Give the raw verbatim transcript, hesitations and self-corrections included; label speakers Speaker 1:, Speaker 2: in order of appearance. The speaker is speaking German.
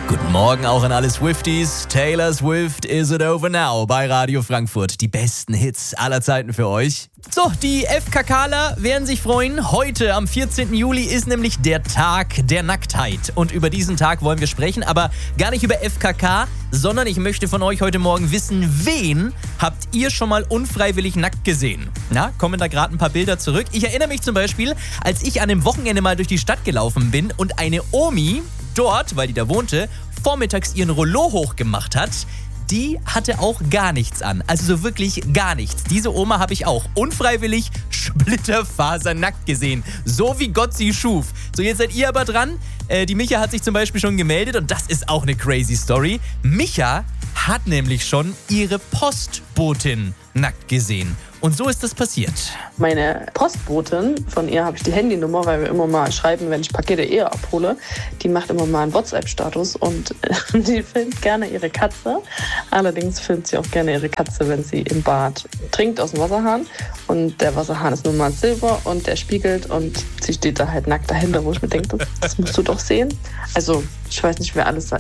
Speaker 1: Guten Morgen auch an alle Swifties. Taylor Swift Is It Over Now bei Radio Frankfurt. Die besten Hits aller Zeiten für euch. So, die FKKler werden sich freuen. Heute am vierzehnten Juli ist nämlich der Tag der Nacktheit. Und über diesen Tag wollen wir sprechen, aber gar nicht über F K K, sondern ich möchte von euch heute Morgen wissen, wen habt ihr schon mal unfreiwillig nackt gesehen? Na, kommen da gerade ein paar Bilder zurück. Ich erinnere mich zum Beispiel, als ich an dem Wochenende mal durch die Stadt gelaufen bin und eine Omi dort, weil die da wohnte, vormittags ihren Rollo hochgemacht hat. Die hatte auch gar nichts an. Also so wirklich gar nichts. Diese Oma habe ich auch unfreiwillig splitterfasernackt gesehen. So wie Gott sie schuf. So, jetzt seid ihr aber dran. Äh, die Micha hat sich zum Beispiel schon gemeldet und das ist auch eine crazy Story. Micha hat nämlich schon ihre Postbotin nackt gesehen. Und so ist das passiert.
Speaker 2: Meine Postbotin, von ihr habe ich die Handynummer, weil wir immer mal schreiben, wenn ich Pakete eher abhole. Die macht immer mal einen WhatsApp-Status und äh, die filmt gerne ihre Katze. Allerdings filmt sie auch gerne ihre Katze, wenn sie im Bad trinkt aus dem Wasserhahn. Und der Wasserhahn ist nun mal Silber und der spiegelt und sie steht da halt nackt dahinter, wo ich mir denke, das, das musst du doch sehen. Also ich weiß nicht, wer alles